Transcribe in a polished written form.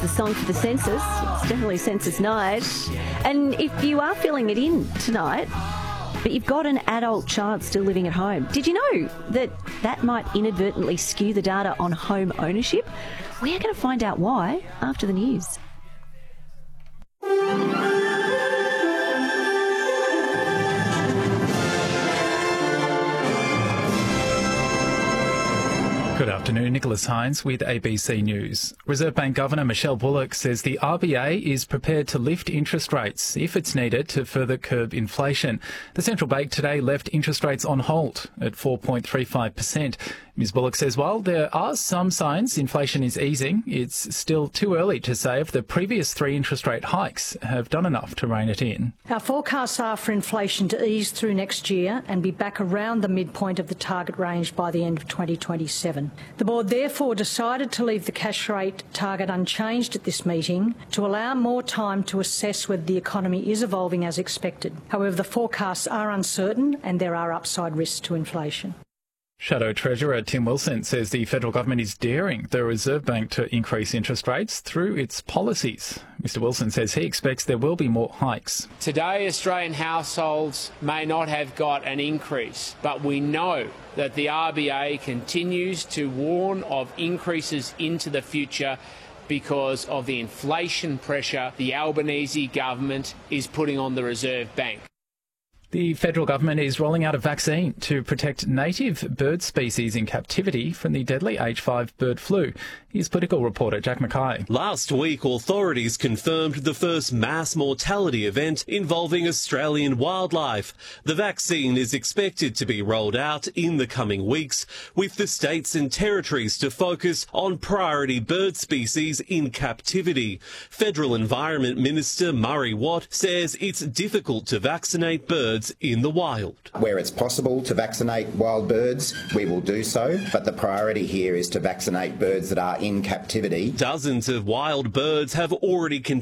The song for the census. It's definitely census night. And if you are filling it in tonight, but you've got an adult child still living at home, did you know that might inadvertently skew the data on home ownership? We're going to find out why after the news. Good afternoon, Nicholas Hines with ABC News. Reserve Bank Governor Michelle Bullock says the RBA is prepared to lift interest rates if it's needed to further curb inflation. The central bank today left interest rates on hold at 4.35%. Ms Bullock says while there are some signs inflation is easing, it's still too early to say if the previous 3 interest rate hikes have done enough to rein it in. Our forecasts are for inflation to ease through next year and be back around the midpoint of the target range by the end of 2027. The board therefore decided to leave the cash rate target unchanged at this meeting to allow more time to assess whether the economy is evolving as expected. However, the forecasts are uncertain and there are upside risks to inflation. Shadow Treasurer Tim Wilson says the federal government is daring the Reserve Bank to increase interest rates through its policies. Mr Wilson says he expects there will be more hikes. Today, Australian households may not have got an increase, but we know that the RBA continues to warn of increases into the future because of the inflation pressure the Albanese government is putting on the Reserve Bank. The federal government is rolling out a vaccine to protect native bird species in captivity from the deadly H5 bird flu. Here's political reporter Jack Mackay. Last week, authorities confirmed the first mass mortality event involving Australian wildlife. The vaccine is expected to be rolled out in the coming weeks, with the states and territories to focus on priority bird species in captivity. Federal Environment Minister Murray Watt says it's difficult to vaccinate birds in the wild. Where it's possible to vaccinate wild birds, we will do so, but the priority here is to vaccinate birds that are in captivity. Dozens of wild birds have already